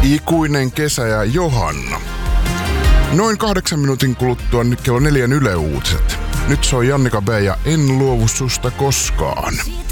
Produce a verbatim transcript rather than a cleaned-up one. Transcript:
Ikuinen kesä ja Johanna. Noin kahdeksan minuutin kuluttua kello neljän Yle Uutiset. Nyt se on Jannika B ja En luovu susta koskaan.